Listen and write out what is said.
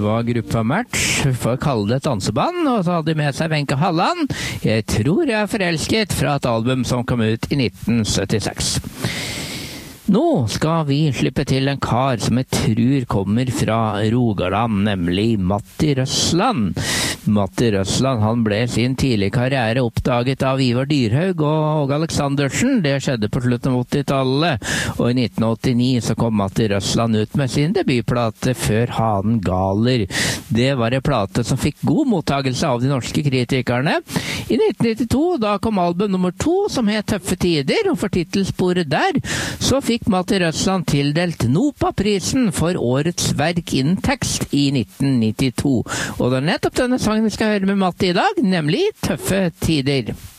var gruppa Match, for å kalle det et danseband, og så hadde de med seg Wenche Halland. Jeg tror jeg er forelsket, fra et album som kom ut i 1976. Nå skal vi slippe til en kar som jeg tror kommer fra Rogaland, nemlig Matti Røsland. Matti Røsland, han ble sin tidlige karriere oppdaget av Ivar Dyrhaug og Åge Aleksandersen. Det skjedde på slutten av 80-tallet, og i 1989 så kom Matti Røsland ut med sin debutplate Før hanen galer. Det var en plate som fikk god mottagelse av de norske kritikerne. I 1992, da kom album nummer 2, som het Tøffe tider, og for titelsporet der, så fikk Matti Røsland tildelt Nopa-prisen for årets verk innen tekst i 1992. Og det er nettopp denne sangen vi skal høre med Matti i dag, nemlig Tøffe tider.